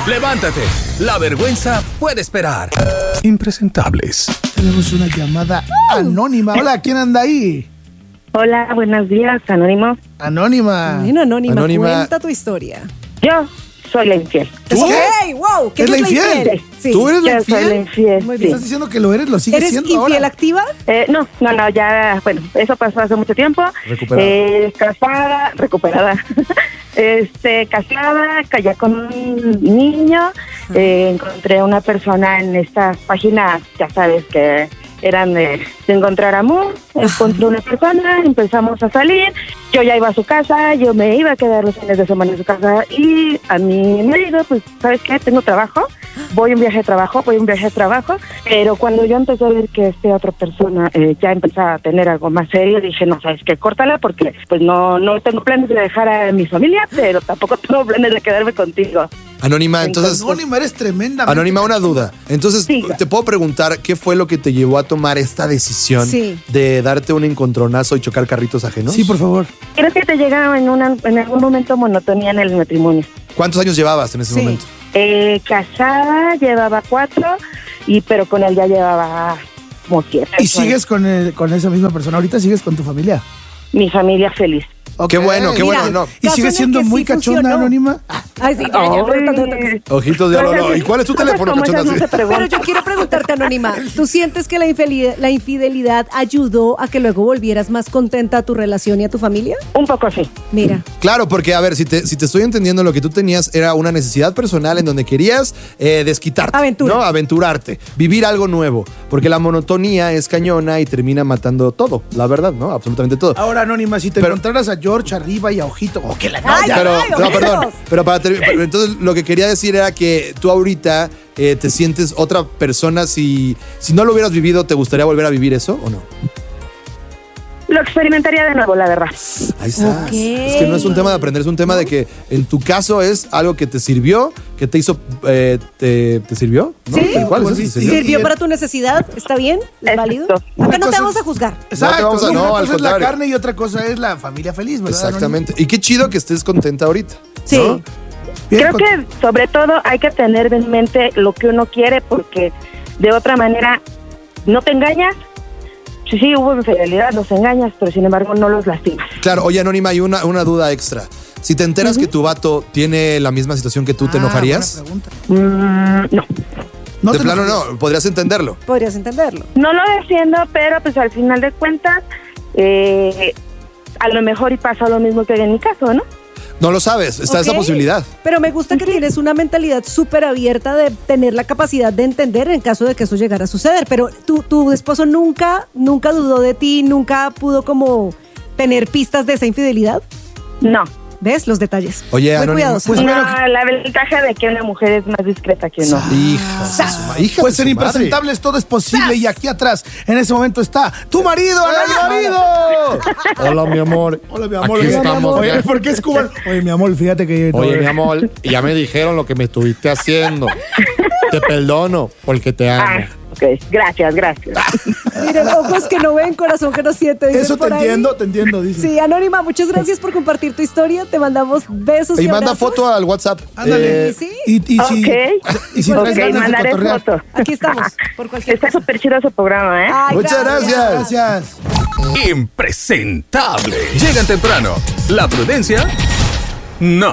Levántate, la vergüenza puede esperar. Impresentables. Tenemos una llamada anónima. Hola, ¿quién anda ahí? Hola, buenos días, Anónimo. Anónima. Bueno, Anónima, cuenta tu historia. Yo soy la infiel. ¿Tú? ¡Hey, wow! ¿Qué ¿Es la infiel? Sí. ¿Tú eres la Yo soy la infiel? infiel, Muy sí. bien. ¿Estás diciendo que lo eres? ¿Lo sigues ¿Eres siendo infiel ahora? activa? No, ya, bueno, eso pasó hace mucho tiempo. Recuperada. Casada, recuperada. Casada, ya con un niño. Encontré una persona en estas páginas, ya sabes, que eran de encontrar amor. Encontré una persona, empezamos a salir. Yo ya iba a su casa, yo me iba a quedar los fines de semana en su casa y a mi marido, pues, ¿sabes qué? Tengo trabajo, voy a un viaje de trabajo, pero cuando yo empecé a ver que esta otra persona ya empezaba a tener algo más serio, dije, no, ¿sabes qué? Córtala porque pues no tengo planes de dejar a mi familia, pero tampoco tengo planes de quedarme contigo. Anónima, entonces... Anónima, eres tremenda. Anónima, una duda. Entonces, Sí. ¿te puedo preguntar qué fue lo que te llevó a tomar esta decisión Sí. de darte un encontronazo y chocar carritos ajenos? Sí, por favor. ¿Crees que te llega en algún momento monotonía en el matrimonio? ¿Cuántos años llevabas en ese Sí. momento? Casada, llevaba 4, pero con él ya llevaba como 7. ¿Y sigues con esa misma persona? ¿Ahorita sigues con tu familia? Mi familia feliz. Ok. Qué bueno, qué Mira, bueno. No. ¿Y Caso en sigues el siendo que muy sí cachonda, funcionó. Anónima? Ay, sí, Ay. Ojitos de oro. ¿Y cuál es tu teléfono, Como esas cachonda? no se Pero preguntan. yo quiero preguntarte, Anónima, ¿tú sientes que la infidelidad ayudó a que luego volvieras más contenta a tu relación y a tu familia? Un poco sí. Mira. Claro, porque a ver, si te estoy entendiendo, lo que tú tenías era una necesidad personal en donde querías desquitarte, Aventura. ¿no? Aventurarte, vivir algo nuevo, porque la monotonía es cañona y termina matando todo, la verdad, ¿no? Absolutamente todo. Ahora, Anónima, si te Pero- encontraras a George arriba y a Ojito, o que la Ay, ya. Pero, ay, no, perdón. ojeros. Pero entonces lo que quería decir era que tú ahorita te sientes otra persona. Si no lo hubieras vivido, ¿te gustaría volver a vivir eso o no? Lo experimentaría de nuevo, la verdad. Ahí está. Ok. Es que no es un tema de aprender, es un tema de que en tu caso es algo que te sirvió, que te hizo. ¿Te sirvió? ¿No? Sí. ¿Cuál es ese? ¿Te sirvió? ¿Sirvió para tu necesidad? ¿Está bien? ¿Es válido? Exacto. Acá no te cosa vamos es- a juzgar. Exacto. No, una al cosa es la contrario. carne y otra cosa es la familia feliz, ¿verdad, Exactamente. Y qué chido que estés contenta ahorita. Sí. ¿no? Anónima? Bien, Creo que sobre todo hay que tener en mente lo que uno quiere porque de otra manera no te engañas. Sí, hubo infidelidad, los engañas, pero sin embargo no los lastimas. Claro, oye, Anónima, hay una duda extra. Si te enteras que tu vato tiene la misma situación que tú, ¿te enojarías? Buena pregunta. No. No De te plano enojarías. no, podrías entenderlo. Podrías entenderlo. No lo defiendo, pero pues al final de cuentas a lo mejor y pasa lo mismo que en mi caso, ¿no? No lo sabes, está esa Ok. posibilidad. Pero me gusta que tienes una mentalidad súper abierta de tener la capacidad de entender en caso de que eso llegara a suceder. Pero tu esposo nunca dudó de ti, nunca pudo como tener pistas de esa infidelidad. No. ¿Ves? Los detalles. Oye, Muy Anónima, cuidadoso. pues, No, bueno, la ventaja de que una mujer es más discreta que uno. Hija Pues de en su madre. Impresentables todo es posible y aquí atrás, en ese momento está tu marido, Anónima. Hola, mi amor. Hola, mi amor. Aquí Oye, estamos. Oye, ¿por qué es cubano? Oye, mi amor, fíjate que... Oye, mi amor, ya me dijeron lo que me estuviste haciendo. Te perdono porque te amo. Ah, ok. Gracias. Miren, ojos que no ven, corazón que no siente. dicen Eso te por ahí. entiendo, dice. Sí, Anónima, muchas gracias por compartir tu historia. Te mandamos besos y Y manda abrazos. foto al WhatsApp. Ándale. Sí. Y si Ok, traes ganas de mandaré cotorrear. foto. Aquí estamos, por cualquier Está cosa. súper chido su programa, ¿eh? Ay, Muchas gracias. Gracias. Impresentable. Llegan temprano. La prudencia, no.